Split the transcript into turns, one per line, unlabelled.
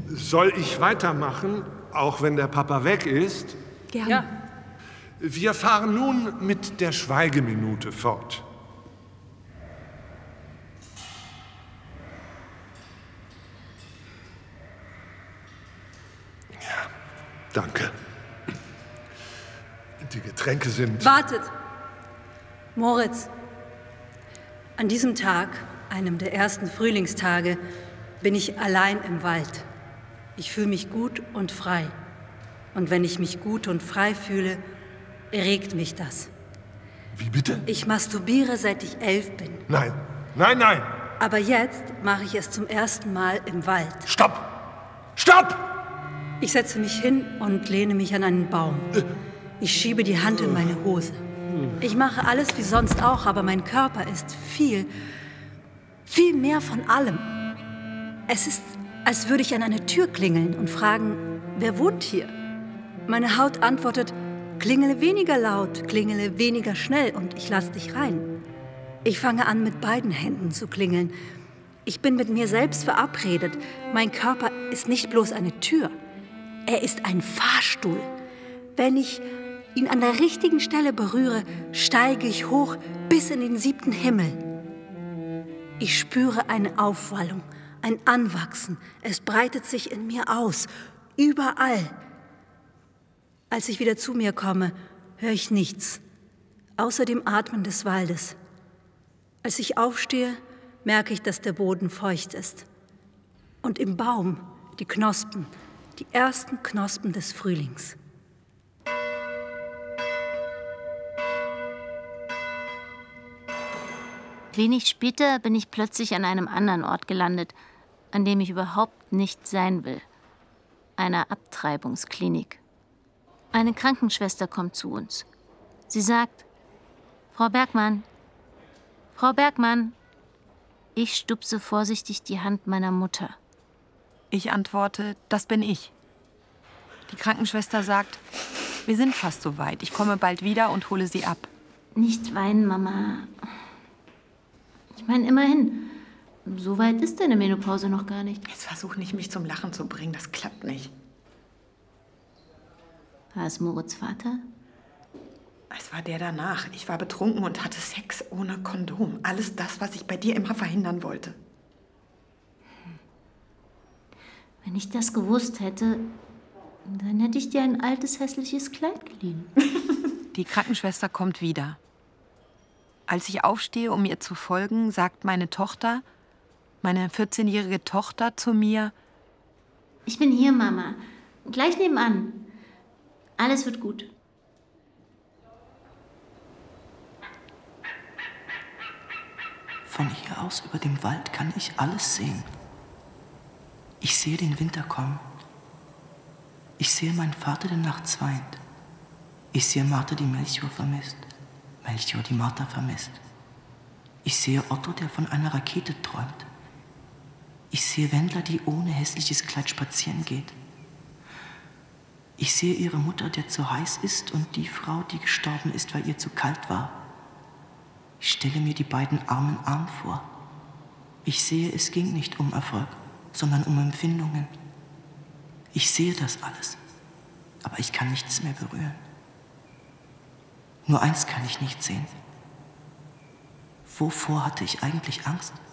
Soll ich weitermachen, auch wenn der Papa weg ist?
Gerne.
Ja.
Wir fahren nun mit der Schweigeminute fort. Ja, danke. Die Getränke sind...
Wartet! Moritz, an diesem Tag, einem der ersten Frühlingstage, bin ich allein im Wald. Ich fühle mich gut und frei. Und wenn ich mich gut und frei fühle, erregt mich das.
Wie bitte?
Ich masturbiere, seit ich 11 bin.
Nein, nein, nein!
Aber jetzt mache ich es zum ersten Mal im Wald.
Stopp! Stopp!
Ich setze mich hin und lehne mich an einen Baum. Ich schiebe die Hand in meine Hose. Ich mache alles wie sonst auch, aber mein Körper ist viel mehr von allem. Es ist, als würde ich an eine Tür klingeln und fragen, wer wohnt hier? Meine Haut antwortet, klingele weniger laut, klingele weniger schnell und ich lasse dich rein. Ich fange an, mit beiden Händen zu klingeln. Ich bin mit mir selbst verabredet. Mein Körper ist nicht bloß eine Tür. Er ist ein Fahrstuhl. Wenn ich ihn an der richtigen Stelle berühre, steige ich hoch bis in den 7. Himmel. Ich spüre eine Aufwallung, ein Anwachsen. Es breitet sich in mir aus, überall. Als ich wieder zu mir komme, höre ich nichts, außer dem Atmen des Waldes. Als ich aufstehe, merke ich, dass der Boden feucht ist. Und im Baum die Knospen, die ersten Knospen des Frühlings.
Wenig später bin ich plötzlich an einem anderen Ort gelandet, an dem ich überhaupt nicht sein will. Einer Abtreibungsklinik. Eine Krankenschwester kommt zu uns. Sie sagt, Frau Bergmann, ich stupse vorsichtig die Hand meiner Mutter.
Ich antworte, das bin ich. Die Krankenschwester sagt, wir sind fast so weit. Ich komme bald wieder und hole Sie ab.
Nicht weinen, Mama. Ich meine, immerhin, so weit ist deine Menopause noch gar nicht.
Jetzt versuch nicht, mich zum Lachen zu bringen. Das klappt nicht.
War es Moritz Vater?
Es war der danach. Ich war betrunken und hatte Sex ohne Kondom. Alles das, was ich bei dir immer verhindern wollte.
Wenn ich das gewusst hätte, dann hätte ich dir ein altes, hässliches Kleid geliehen.
Die Krankenschwester kommt wieder. Als ich aufstehe, um ihr zu folgen, sagt meine Tochter, meine 14-jährige Tochter zu mir,
Ich bin hier, Mama. Gleich nebenan. Alles wird gut.
Von hier aus über dem Wald kann ich alles sehen. Ich sehe den Winter kommen. Ich sehe meinen Vater, der nachts weint. Ich sehe Martha, die Melchior vermisst. Melchior, die Martha vermisst. Ich sehe Otto, der von einer Rakete träumt. Ich sehe Wendler, die ohne hässliches Kleid spazieren geht. Ich sehe ihre Mutter, der zu heiß ist, und die Frau, die gestorben ist, weil ihr zu kalt war. Ich stelle mir die beiden armen Arm vor. Ich sehe, es ging nicht um Erfolg, sondern um Empfindungen. Ich sehe das alles, aber ich kann nichts mehr berühren. Nur eins kann ich nicht sehen. Wovor hatte ich eigentlich Angst?